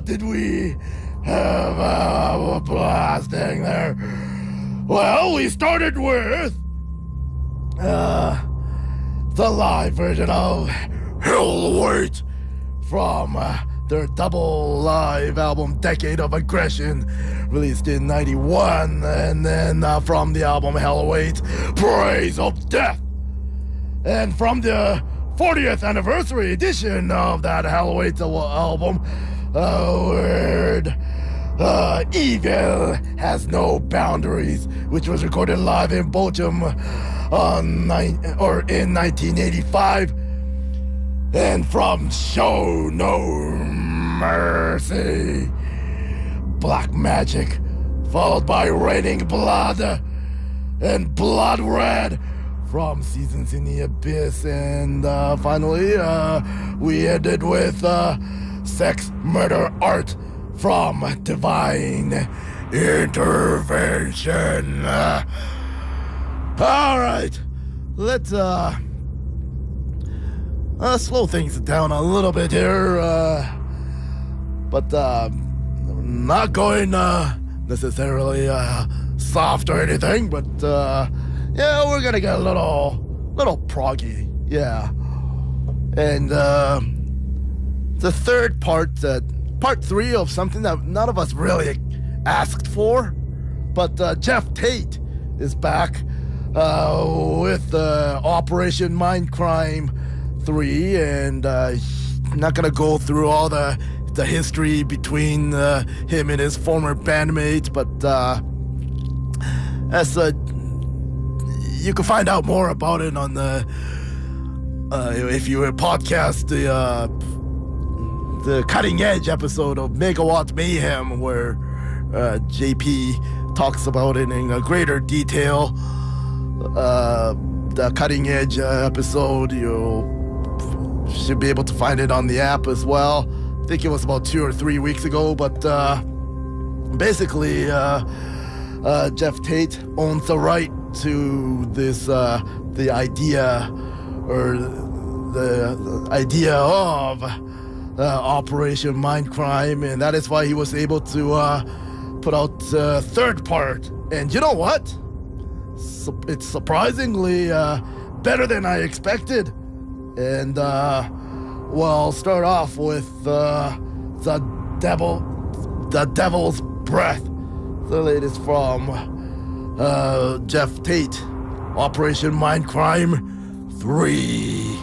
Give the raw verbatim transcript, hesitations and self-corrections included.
did we have uh, blasting there? Well, we started with uh, the live version of Hell Wait from uh, their double live album Decade of Aggression, released in ninety-one, and then uh, from the album Hell Wait, Praise of Death. And from the fortieth anniversary edition of that Hell Wait album, uh, word, uh, Evil Has No Boundaries, which was recorded live in Bochum on ni- or in nineteen eighty-five. And from Show No Mercy, Black Magic, followed by Raining Blood and Blood Red from Seasons in the Abyss. And uh, finally, uh, we ended with uh, Sex, Murder, Art from Divine Intervention. Uh, all right, let's uh, uh, slow things down a little bit here, uh, but uh, not going uh, necessarily uh, soft or anything, but uh, yeah, we're gonna get a little, little proggy, yeah. And uh, the third part, uh, part three of something that none of us really asked for, but uh, Jeff Tate is back uh, with uh, Operation Mindcrime three, and uh, I'm not gonna go through all the the history between uh, him and his former bandmates, but uh, as uh, you can find out more about it on the uh, if you podcast the uh, the Cutting Edge episode of Megawatt Mayhem, where uh, J P talks about it in a greater detail. Uh, the Cutting Edge uh, episode, you should be able to find it on the app as well. I think it was about two or three weeks ago, but uh, basically, uh, uh, Jeff Tate owns the right to this, uh, the idea, or the, the idea of uh, Operation Mindcrime, and that is why he was able to uh, put out the third part. And you know what? Su- it's surprisingly uh, better than I expected. And, uh, well, I'll start off with uh, the devil, the Devil's Breath, the latest from uh, Jeff Tate, Operation Mindcrime three.